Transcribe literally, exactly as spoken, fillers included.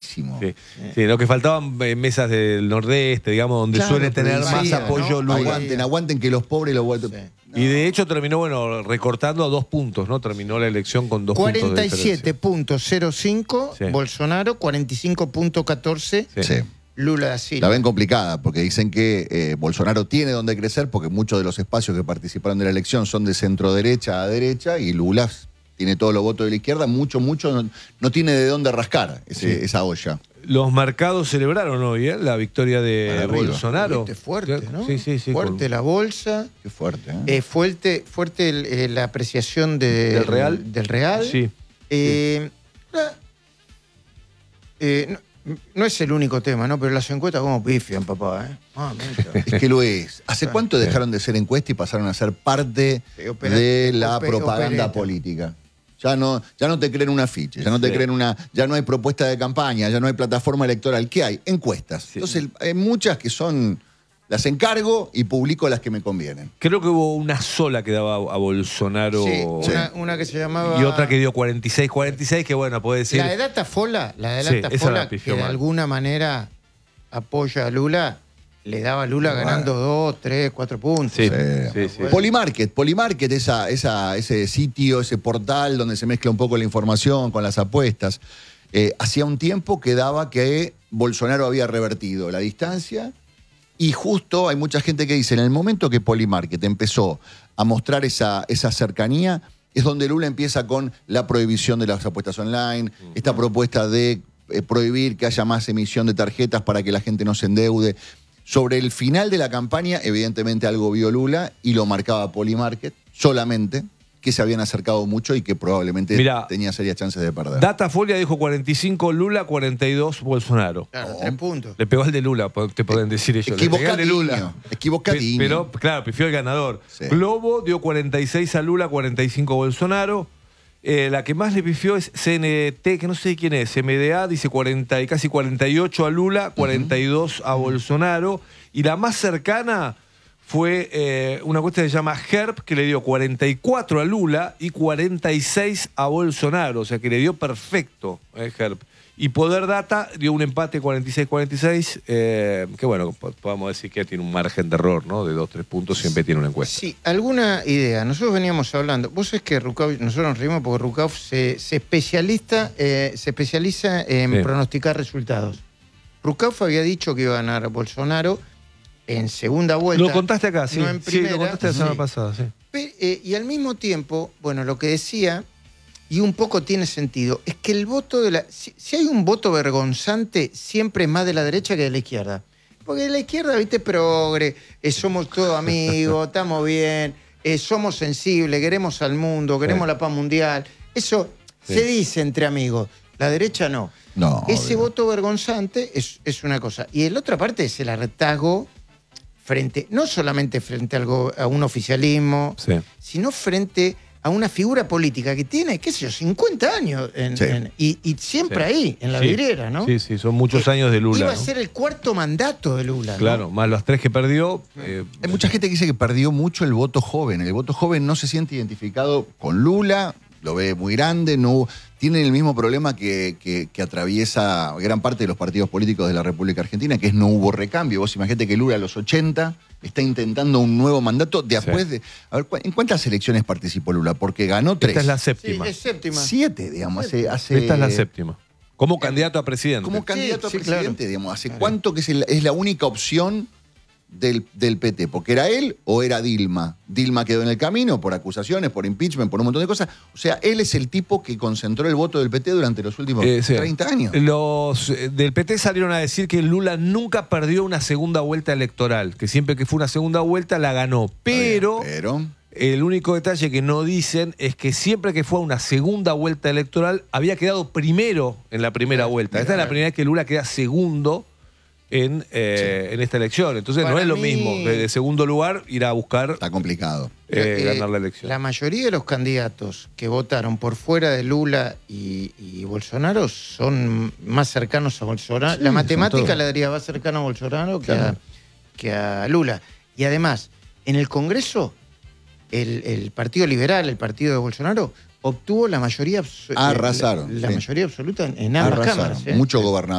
clarísimo. Sí, sí, lo que faltaban eh, mesas del Nordeste, digamos, donde Claro, suele tener pero más decía, apoyo ¿no? Lula. Aguanten, aguanten que los pobres los vuelven. Sí. Y de hecho terminó, bueno, recortando a dos puntos, ¿no? Terminó la elección con dos puntos de cuarenta y diferencia. siete punto cero cinco Sí. Bolsonaro, cuarenta y cinco punto catorce Sí. Sí. Lula da Silva. La ven complicada porque dicen que eh, Bolsonaro tiene donde crecer porque muchos de los espacios que participaron de la elección son de centro derecha a derecha y Lula tiene todos los votos de la izquierda, mucho, mucho, no, no tiene de dónde rascar ese, Sí. esa olla. Los mercados celebraron hoy ¿eh? la victoria de Para arriba. Bolsonaro. Este fuerte, ¿no? Sí, sí, sí. Fuerte con- la bolsa, Qué fuerte, ¿eh? eh, fuerte, fuerte el- eh, la apreciación de- ¿Del real? Del real. Sí. Eh, la- eh, no, no es el único tema, ¿no? Pero las encuestas como pifian, papá, ¿eh? Ah, mira. Es que lo es. ¿Hace cuánto Sí. dejaron de ser encuestas y pasaron a ser parte Sí, opera- de la ope- propaganda opereta. política? Ya no, ya no te creen un afiche, ya no te Sí. creen una, ya no hay propuesta de campaña, ya no hay plataforma electoral. ¿Qué hay? Encuestas. Sí. Entonces, hay muchas que son, las encargo y publico las que me convienen. Creo que hubo una sola que daba a Bolsonaro. Sí, una, una que se llamaba... Y otra que dio cuarenta y seis, cuarenta y seis, que bueno, puede decir. La de Datafola, la de Sí, Datafola, esa la que pifió de mal. alguna manera apoya a Lula, le daba a Lula Bueno. ganando dos, tres, cuatro puntos. Sí, Sí. sí, sí. Polymarket, Polymarket, esa, esa, ese sitio, ese portal donde se mezcla un poco la información con las apuestas. Eh, hacía un tiempo que daba que Bolsonaro había revertido la distancia y justo hay mucha gente que dice, en el momento que Polymarket empezó a mostrar esa, esa cercanía, es donde Lula empieza con la prohibición de las apuestas online, esta propuesta de eh, prohibir que haya más emisión de tarjetas para que la gente no se endeude. Sobre el final de la campaña, evidentemente algo vio Lula y lo marcaba Polymarket, solamente, que se habían acercado mucho y que probablemente Mirá, tenía serias chances de perder. Datafolia dijo cuarenta y cinco Lula, cuarenta y dos Bolsonaro. Claro, tres puntos. Le pegó al de Lula, po- te pueden decir ellos. Le pegó al de Lula. Equivocadinho, equivocadinho. Pe- Pero, claro, pifió el ganador. Sí. Globo dio cuarenta y seis a Lula, cuarenta y cinco a Bolsonaro. Eh, la que más le pifió es C N T, que no sé quién es. M D A dice cuarenta y casi cuarenta y ocho a Lula, cuarenta y dos a Bolsonaro. Y la más cercana fue eh, una cuesta que se llama Herb, que le dio cuarenta y cuatro a Lula y cuarenta y seis a Bolsonaro. O sea que le dio perfecto eh, Herb. Y Poder Data dio un empate cuarenta y seis cuarenta y seis, eh, que bueno, po- podemos decir que tiene un margen de error, ¿no? De dos, tres puntos, siempre tiene una encuesta. Sí, alguna idea. Nosotros veníamos hablando. Vos sabés que Rucauf, nosotros nos reímos porque Rucauf se, se, especialista, eh, se especializa en Sí. pronosticar resultados. Rucauf había dicho que iba a ganar Bolsonaro en segunda vuelta. Lo contaste acá, sí. no en Sí, lo primera. contaste la semana Sí. pasada, sí. Pe- eh, y al mismo tiempo, bueno, lo que decía, y un poco tiene sentido, es que el voto de la... Si, si hay un voto vergonzante, siempre es más de la derecha que de la izquierda. Porque de la izquierda, viste, progre, eh, somos todos amigos, estamos bien, eh, somos sensibles, queremos al mundo, queremos Sí. la paz mundial. Eso Sí. se dice entre amigos. La derecha no. No, Ese obvio. voto vergonzante es, es una cosa. Y la otra parte es el hartazgo frente, no solamente frente a, algo, a un oficialismo, Sí. sino frente a una figura política que tiene, qué sé yo, cincuenta años en- Sí. en- y, y siempre Sí. ahí, en la Sí. vidriera, ¿no? Sí, sí, son muchos años de Lula. Iba a ¿no? ser el cuarto mandato de Lula, ¿no? Claro, más los tres que perdió. eh, Hay mucha gente que dice que perdió mucho el voto joven. El voto joven no se siente identificado con Lula, lo ve muy grande, no tiene el mismo problema que, que- que atraviesa gran parte de los partidos políticos de la República Argentina, que es no hubo recambio. Vos imaginate que Lula a los ochenta está intentando un nuevo mandato después Sí. de... A ver, ¿cu- ¿en cuántas elecciones participó Lula? Porque ganó tres. esta es la Sí, séptima. es séptima. Siete, digamos. Hace, hace- Esta es la séptima. Como candidato a presidente. Como candidato sí, a presidente, claro. digamos. ¿Hace cuánto que es, el- es la única opción del, del P T? ¿Porque era él o era Dilma? Dilma quedó en el camino por acusaciones, por impeachment, por un montón de cosas. O sea, él es el tipo que concentró el voto del P T durante los últimos Eh, sí. treinta años. Los eh, del P T salieron a decir que Lula nunca perdió una segunda vuelta electoral, que siempre que fue una segunda vuelta la ganó. Pero Pero... el único detalle que no dicen es que siempre que fue a una segunda vuelta electoral había quedado primero en la primera vuelta. mira, Esta es la a ver. primera vez que Lula queda segundo en, eh, en esta elección. Entonces no Para es lo mí- mismo que de segundo lugar ir a buscar Está complicado. eh, Eh, ganar la elección. La mayoría de los candidatos que votaron por fuera de Lula y, y Bolsonaro son más cercanos a Bolsonaro. Sí, la son matemática todos. le daría más cercano a Bolsonaro que, Claro. a, que a Lula. Y además, en el Congreso, el, el Partido Liberal, el partido de Bolsonaro, obtuvo la mayoría, abs- Arrasaron, la, la sí. mayoría absoluta en, en ambas Arrasaron. cámaras. ¿eh? Mucho gobernador.